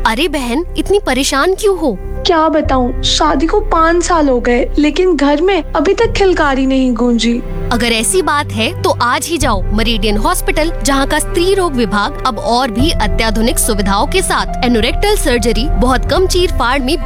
अरे बहन, इतनी परेशान क्यों हो? क्या बताऊं, शादी को 5 साल हो गए लेकिन घर में अभी तक खिलकारी नहीं गूंजी। अगर ऐसी बात है तो आज ही जाओ मरीडियन हॉस्पिटल, जहां का स्त्री रोग विभाग अब और भी अत्याधुनिक सुविधाओं के साथ एनोरेक्टल सर्जरी बहुत कम चीर फाड़ में